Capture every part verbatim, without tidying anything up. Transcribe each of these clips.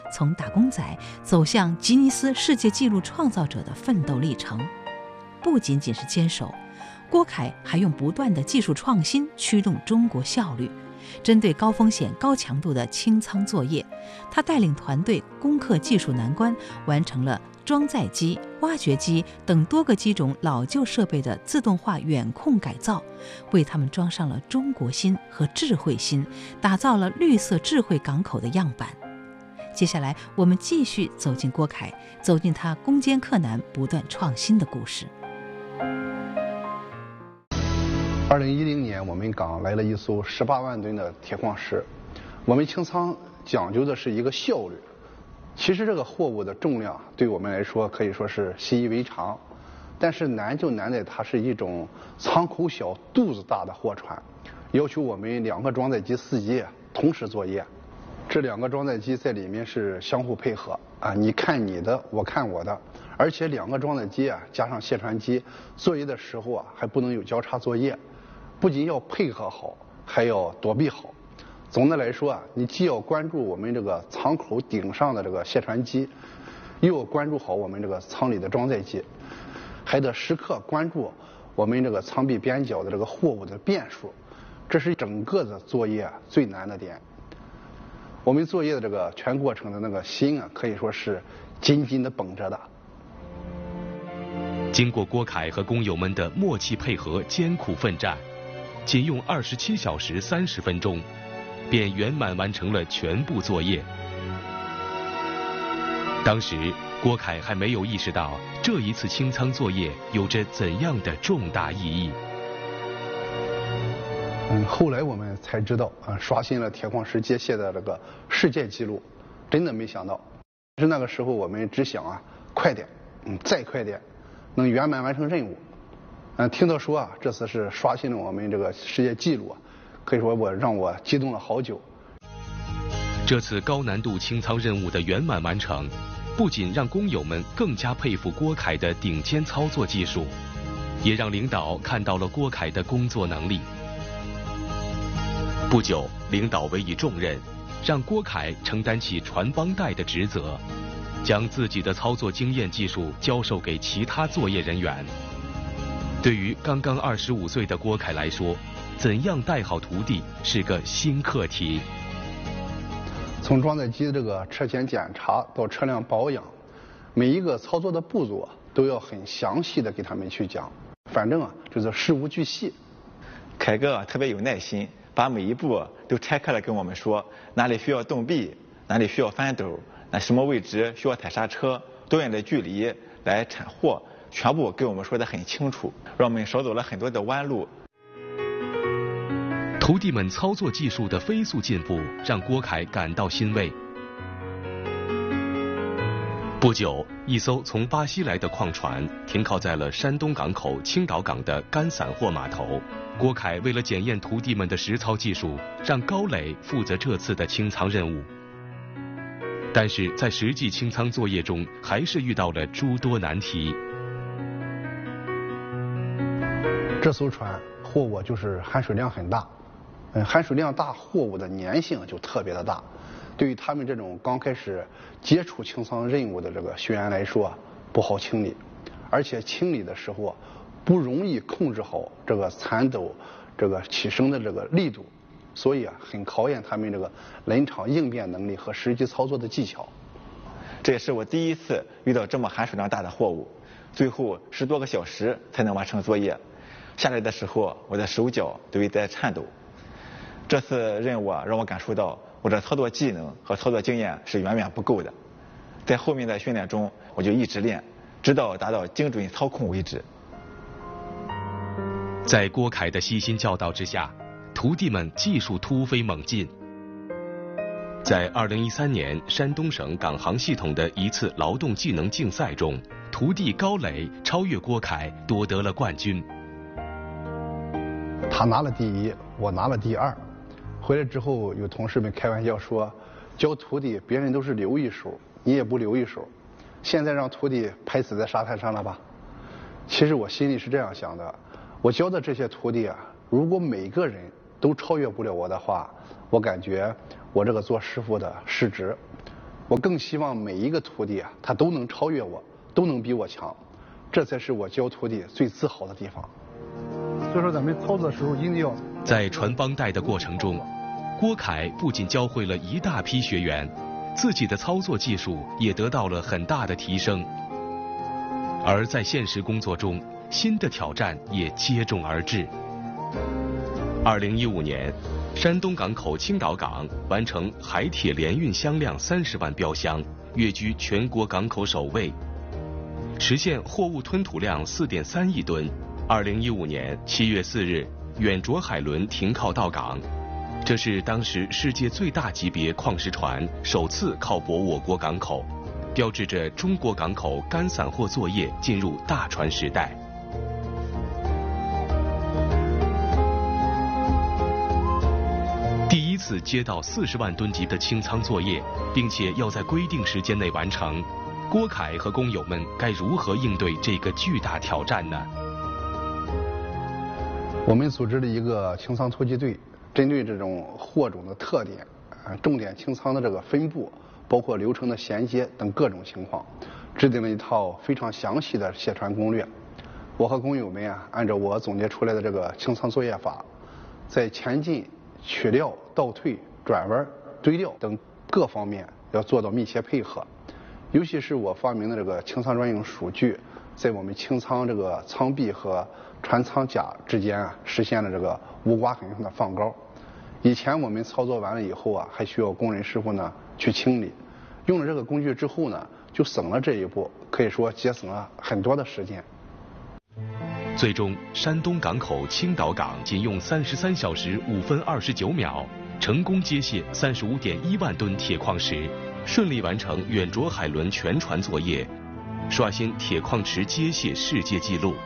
从打工仔走向吉尼斯世界纪录创造者的奋斗历程。不仅仅是坚守，郭凯还用不断的技术创新驱动中国效率。针对高风险高强度的清仓作业，他带领团队攻克技术难关，完成了装载机、挖掘机等多个机种老旧设备的自动化远控改造，为他们装上了中国心和智慧心，打造了绿色智慧港口的样板。接下来我们继续走进郭凯，走进他攻坚克难、不断创新的故事。 二零一零年，我们港来了一艘十八万吨的铁矿石。我们清仓讲究的是一个效率。其实这个货物的重量对我们来说可以说是习以为常，但是难就难在它是一种舱口小、肚子大的货船，要求我们两个装载机司机同时作业。这两个装载机在里面是相互配合啊，你看你的，我看我的，而且两个装载机啊加上卸船机，作业的时候啊还不能有交叉作业。不仅要配合好，还要躲避好。总的来说啊，你既要关注我们这个舱口顶上的这个卸船机，又要关注好我们这个舱里的装载机，还得时刻关注我们这个舱壁边角的这个货物的变数。这是整个的作业最难的点。我们作业的这个全过程的那个心啊，可以说是紧紧的绷着的。 经过郭凯和工友们的默契配合、艰苦奋战，仅用二十七小时三十分钟，便圆满完成了全部作业。当时，郭凯还没有意识到这一次清仓作业有着怎样的重大意义。 嗯，后来我们才知道，啊，刷新了铁矿石接卸的这个世界纪录，真的没想到。其实那个时候我们只想啊，快点，嗯，再快点，能圆满完成任务。嗯，听到说啊，这次是刷新了我们这个世界纪录啊，可以说我让我激动了好久。 这次高难度清仓任务的圆满完成，不仅让工友们更加佩服郭凯的顶尖操作技术，也让领导看到了郭凯的工作能力。不久，领导委以重任，让郭凯承担起传帮带的职责，将自己的操作经验技术教授给其他作业人员。对于刚刚二十五岁的郭凯来说，怎样带好徒弟是个新课题。 从装载机的这个车前检查到车辆保养，每一个操作的步骤都要很详细的给他们去讲。反正啊，就是事无巨细。 凯哥特别有耐心，把每一步都拆开了跟我们说，哪里需要动臂，哪里需要翻斗，那什么位置需要踩刹车，多远的距离来铲货，全部给我们说得很清楚，让我们少走了很多的弯路。 徒弟们操作技术的飞速进步，让郭凯感到欣慰。不久，一艘从巴西来的矿船停靠在了山东港口青岛港的干散货码头。郭凯为了检验徒弟们的实操技术，让高磊负责这次的清仓任务。但是在实际清仓作业中，还是遇到了诸多难题。 这艘船货物就是含水量很大，嗯，含水量大，货物的粘性就特别的大。对于他们这种刚开始接触清仓任务的这个学员来说，不好清理，而且清理的时候不容易控制好这个铲斗这个起升的这个力度，所以啊，很考验他们这个临场应变能力和实际操作的技巧。 这也是我第一次遇到这么含水量大的货物，最后十多个小时才能完成作业。下来的时候，我的手脚都有在颤抖。这次任务啊，让我感受到我的操作技能和操作经验是远远不够的。在后面的训练中，我就一直练，直到达到精准操控为止。 在郭凯的悉心教导之下，徒弟们技术突飞猛进。在二零一三年山东省港航系统的一次劳动技能竞赛中，徒弟高磊超越郭凯，夺得了冠军。 他拿了第一，我拿了第二。回来之后，有同事们开玩笑说，教徒弟别人都是留一手，你也不留一手，现在让徒弟拍死在沙滩上了吧？其实我心里是这样想的，我教的这些徒弟啊，如果每个人都超越不了我的话，我感觉我这个做师傅的失职。 我更希望每一个徒弟啊，他都能超越我，都能比我强，这才是我教徒弟最自豪的地方。所以说咱们操作的时候一定要在传帮带的过程中，郭凯不仅教会了一大批学员，自己的操作技术也得到了很大的提升。而在现实工作中，新的挑战也接踵而至。二零一五年，山东港口青岛港完成海铁联运箱量三十万标箱，跃居全国港口首位，实现货物吞吐量四点三亿吨。二零一五年七月四日，远卓海轮停靠到港，这是当时世界最大级别矿石船首次靠泊我国港口，标志着中国港口干散货作业进入大船时代。第一次接到四十万吨级的清仓作业，并且要在规定时间内完成，郭凯和工友们该如何应对这个巨大挑战呢？ 我们组织了一个清仓突击队，针对这种货种的特点、啊重点清仓的这个分布，包括流程的衔接等各种情况，制定了一套非常详细的卸船攻略。我和工友们啊，按照我总结出来的这个清仓作业法，在前进、取料、倒退、转弯、堆料等各方面要做到密切配合。尤其是我发明的这个清仓专用数据，在我们清仓这个舱壁和船舱甲之间啊，实现了这个无刮痕上的放高。以前我们操作完了以后啊，还需要工人师傅呢去清理。用了这个工具之后呢，就省了这一步，可以说节省了很多的时间。 最终，山东港口青岛港仅用三十三小时五分二十九秒，成功接卸三十五点一万吨铁矿石，顺利完成远卓海轮全船作业，刷新铁矿石接卸世界纪录。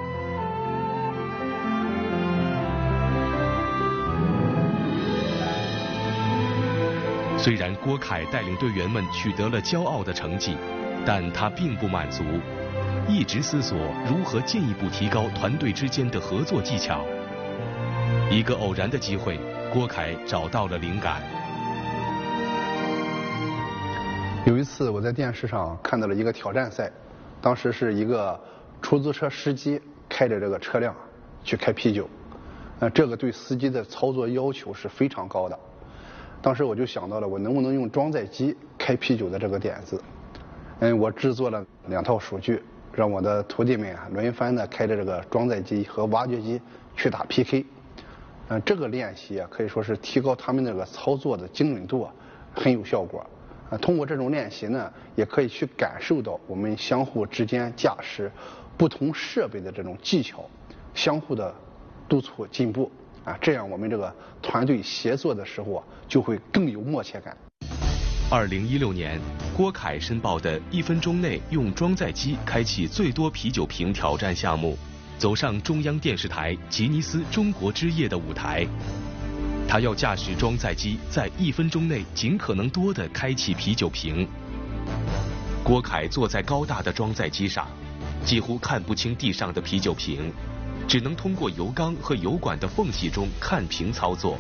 虽然郭凯带领队员们取得了骄傲的成绩，但他并不满足，一直思索如何进一步提高团队之间的合作技巧。一个偶然的机会，郭凯找到了灵感。 有一次我在电视上看到了一个挑战赛，当时是一个出租车司机开着这个车辆去开啤酒，呃，这个对司机的操作要求是非常高的。当时我就想到了我能不能用装载机开啤酒的这个点子。嗯，我制作了两套数据，让我的徒弟们啊轮番的开着这个装载机和挖掘机去打 P K。嗯，这个练习啊可以说是提高他们这个操作的精准度啊，很有效果。啊，通过这种练习呢，也可以去感受到我们相互之间驾驶不同设备的这种技巧，相互的督促进步。啊，这样我们这个团队协作的时候啊，就会更有默契感。 二零一六年，郭凯申报的一分钟内用装载机开启最多啤酒瓶挑战项目，走上中央电视台吉尼斯中国之夜的舞台。他要驾驶装载机在一分钟内尽可能多地开启啤酒瓶。郭凯坐在高大的装载机上，几乎看不清地上的啤酒瓶，只能通过油缸和油管的缝隙中看瓶操作。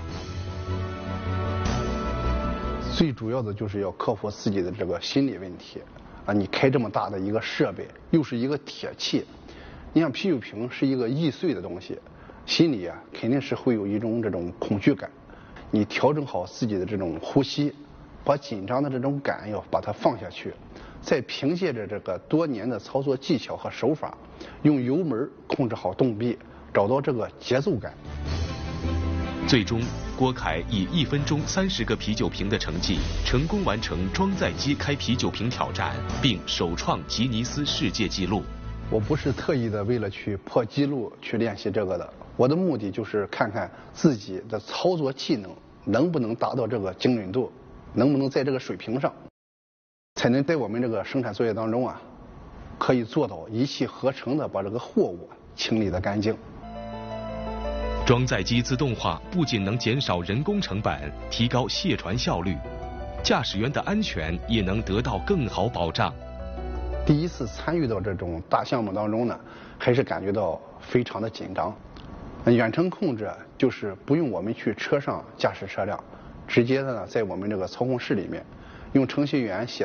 最主要的就是要克服自己的这个心理问题啊！你开这么大的一个设备，又是一个铁器，你像啤酒瓶是一个易碎的东西，心里啊肯定是会有一种这种恐惧感。你调整好自己的这种呼吸，把紧张的这种感要把它放下去，再凭借着这个多年的操作技巧和手法，用油门控制好动臂，找到这个节奏感。 最终，郭凯以一分钟三十个啤酒瓶的成绩，成功完成装载机开啤酒瓶挑战，并首创吉尼斯世界纪录。 我不是特意的为了去破纪录去练习这个的，我的目的就是看看自己的操作技能能不能达到这个精准度，能不能在这个水平上，才能在我们这个生产作业当中啊，可以做到一气呵成的把这个货物清理得干净。 装载机自动化不仅能减少人工成本，提高卸船效率，驾驶员的安全也能得到更好保障。 第一次参与到这种大项目当中呢，还是感觉到非常的紧张。远程控制就是不用我们去车上驾驶车辆，直接的呢在我们这个操控室里面， 用程序员写